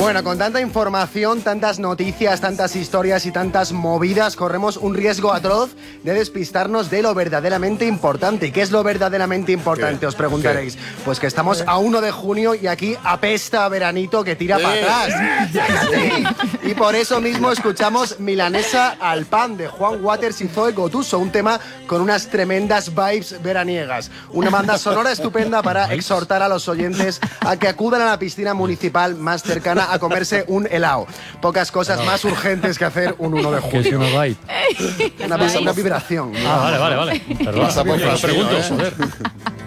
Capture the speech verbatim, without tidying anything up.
Bueno, con tanta información, tantas noticias, tantas historias y tantas movidas, corremos un riesgo atroz de despistarnos de lo verdaderamente importante. ¿Y qué es lo verdaderamente importante? ¿Qué? Os preguntaréis. ¿Qué? Pues que estamos a uno de junio y aquí apesta a veranito que tira para atrás. Sí. Y por eso mismo escuchamos Milanesa al pan de Juan Waters y Zoe Gotuso, un tema con unas tremendas vibes veraniegas. Una banda sonora estupenda para exhortar a los oyentes a que acudan a la piscina municipal más cercana a comerse un helado. Pocas cosas no. más urgentes que hacer un uno de julio. ¿Qué es una vibe? Una, una vibración. Ah, vale, vale, vale. Perdón, Pasa por pregunto, ¿eh? joder.